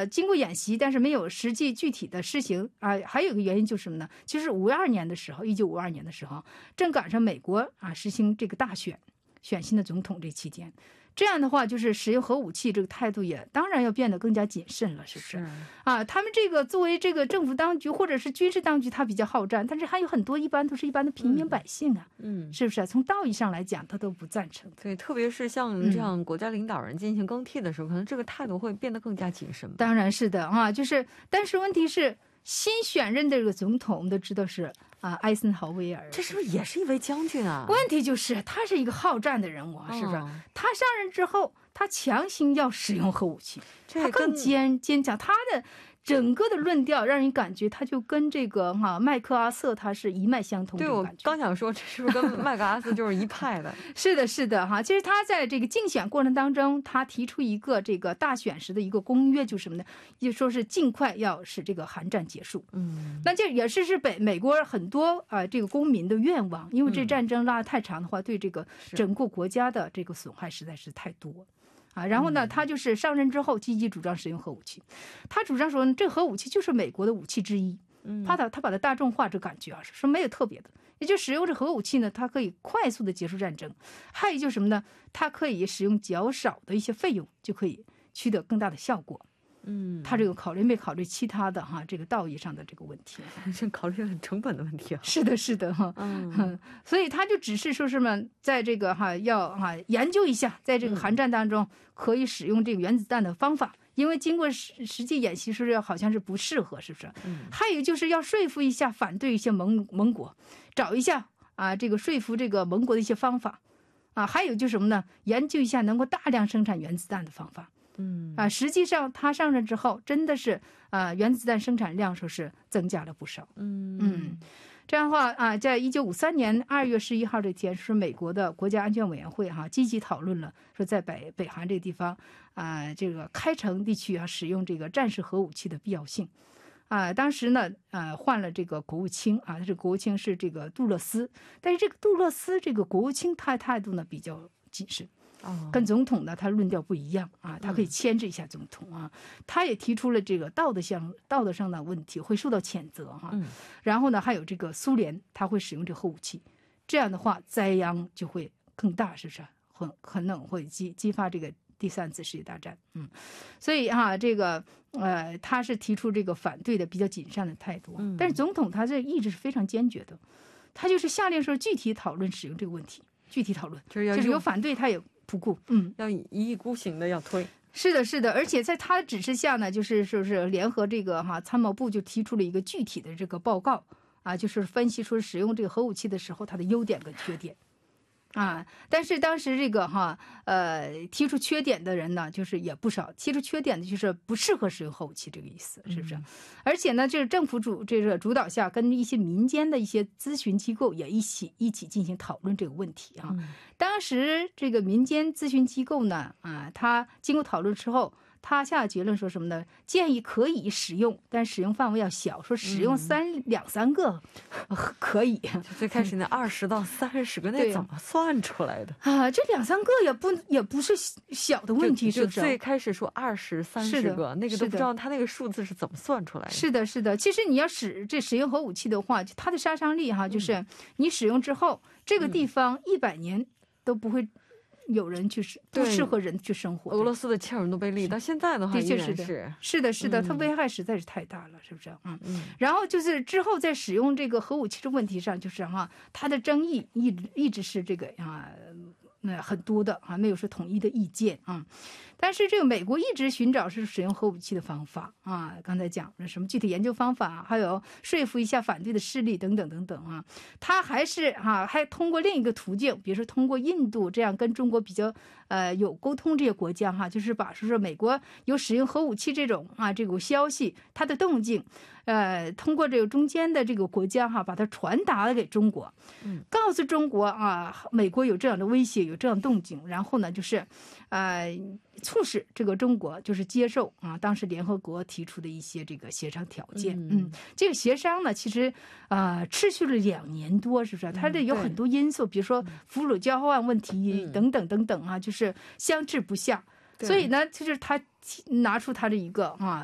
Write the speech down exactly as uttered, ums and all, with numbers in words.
呃经过演习，但是没有实际具体的施行啊。还有一个原因就是什么呢？其实五二年的时候，一九五二年的时候，正赶上美国啊实行这个大选，选新的总统这期间。这样的话，就是使用核武器这个态度也当然要变得更加谨慎了，是不是？是啊，他们这个作为这个政府当局或者是军事当局，他比较好战，但是还有很多一般都是一般的平民百姓啊，嗯，是不是？从道义上来讲，他都不赞成。 对，特别是像这样国家领导人进行更替的时候，嗯、可能这个态度会变得更加谨慎。 当然是的啊，就是，但是问题是，新选任的这个总统，我们都知道是啊，艾森豪威尔， 这是不是也是一位将军啊？ 问题就是他是一个好战的人物，是不是？哦、他上任之后，他强行要使用核武器，他更坚坚强，他的整个的论调让人感觉他就跟这个哈、啊、麦克阿瑟他是一脉相通。 对，我刚想说，这是不是跟麦克阿瑟就是一派的？ 是的，是的哈。其实他在这个竞选过程当中，他提出一个这个大选时的一个公约，就是什么呢？就说是尽快要使这个韩战结束。嗯，那这也是是北美国很多啊、呃、这个公民的愿望，因为这战争拉得太长的话，对这个整个国家的这个损害实在是太多。啊，然后呢，他就是上任之后积极主张使用核武器。他主张说，这核武器就是美国的武器之一。嗯，他他他把它大众化，这感觉啊，说没有特别的，也就使用这核武器呢，它可以快速的结束战争。还有就是什么呢？它可以使用较少的一些费用，就可以取得更大的效果。嗯，他这个考虑没考虑其他的哈，这个道义上的这个问题， 这考虑了成本的问题啊。 是的，是的哈，嗯，所以他就只是说什么，在这个哈要哈研究一下，在这个韩战当中可以使用这个原子弹的方法，因为经过实实际演习是好像是不适合，是不是？嗯，还有就是要说服一下反对一些盟盟国，找一下啊这个说服这个盟国的一些方法，啊，还有就是什么呢？研究一下能够大量生产原子弹的方法。嗯啊，实际上他上任之后，真的是啊，原子弹生产量说是增加了不少。嗯嗯，这样的话啊，在一九五三年二月十一号这天，是美国的国家安全委员会哈、啊、积极讨论了，说在北北韩这个地方啊，这个开城地区啊使用这个战时核武器的必要性。啊，当时呢，呃，换了这个国务卿啊，这个国务卿是这个杜勒斯，但是这个杜勒斯这个国务卿他态度呢比较谨慎。跟总统呢，他论调不一样啊，他可以牵制一下总统啊。他也提出了这个道德上道德上的问题，会受到谴责哈、啊。然后呢，还有这个苏联，他会使用这个核武器，这样的话灾殃就会更大，是不是？很可能会激激发这个第三次世界大战。嗯，所以哈、啊，这个呃，他是提出这个反对的比较谨慎的态度，但是总统他这意志是非常坚决的，他就是下令说具体讨论使用这个问题，具体讨论，就是要就是有反对他也。不顾，嗯， 要一意孤行的要推， 是的，是的，而且在他的指示下呢，就是说是联合这个哈参谋部就提出了一个具体的这个报告啊，就是分析出使用这个核武器的时候它的优点跟缺点。啊，但是当时这个哈呃提出缺点的人呢，就是也不少。提出缺点的就是不适合使用核武器这个意思，是不是？嗯、而且呢，这个政府主这个主导下，跟一些民间的一些咨询机构也一起一起进行讨论这个问题啊。嗯、当时这个民间咨询机构呢，啊，他经过讨论之后。他下结论说什么呢？建议可以使用，但使用范围要小，说使用三、嗯、两三个、呃、可以。 最开始那二十到三十个，那怎么算出来的啊？这两三个也不也不是小的问题，是不是？ 最开始说二十三十个，那个都不知道他那个数字是怎么算出来的。 是的，是的。其实你要使这使用核武器的话，它的杀伤力哈，就是你使用之后，嗯、这个地方一百年都不会。有人去是不适合人去生活。 俄罗斯的切尔诺贝利到现在的话依然是是的是的，它危害实在是太大了，是不是？嗯嗯。然后就是之后在使用这个核武器的问题上，就是哈，它的争议一直一直是这个啊。那很多的啊，没有说统一的意见啊，但是这个美国一直寻找是使用核武器的方法啊，刚才讲了什么具体研究方法，还有说服一下反对的势力等等等等啊，他还是啊，还通过另一个途径，比如说通过印度这样跟中国比较呃有沟通这些国家哈、啊，就是把说说美国有使用核武器这种啊这个消息，它的动静，呃，通过这个中间的这个国家哈、啊，把它传达了给中国，嗯，告诉中国啊，美国有这样的威胁，有这样动静，然后呢，就是，呃，促使这个中国就是接受啊，当时联合国提出的一些这个协商条件。嗯，嗯这个协商呢，其实啊、呃，持续了两年多，是不是？它这有很多因素，比如说俘虏交换问题等等等等啊，就是相持不下。所以呢，就是他拿出他的一个啊。